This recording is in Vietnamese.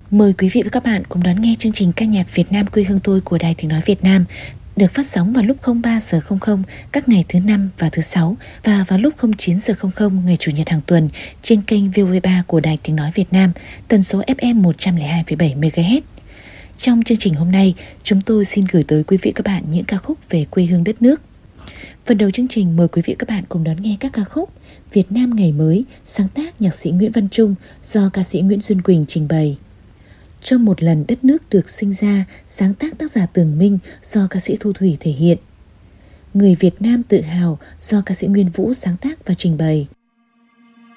Mời quý vị và các bạn cùng đón nghe chương trình ca nhạc Việt Nam quê hương tôi của Đài Tiếng nói Việt Nam, được phát sóng vào lúc 03:00 các ngày thứ Năm và thứ Sáu và vào lúc 09:00 ngày Chủ nhật hàng tuần trên kênh VOV3 của Đài Tiếng nói Việt Nam, tần số FM 102,7 MHz. Trong chương trình hôm nay, chúng tôi xin gửi tới quý vị và các bạn những ca khúc về quê hương đất nước. Phần đầu chương trình mời quý vị và các bạn cùng đón nghe các ca khúc Việt Nam ngày mới, sáng tác nhạc sĩ Nguyễn Văn Trung do ca sĩ Nguyễn Xuân Quỳnh trình bày. Cho một lần đất nước được sinh ra, sáng tác tác giả Tường Minh do ca sĩ Thu Thủy thể hiện. Người Việt Nam tự hào do ca sĩ Nguyên Vũ sáng tác và trình bày.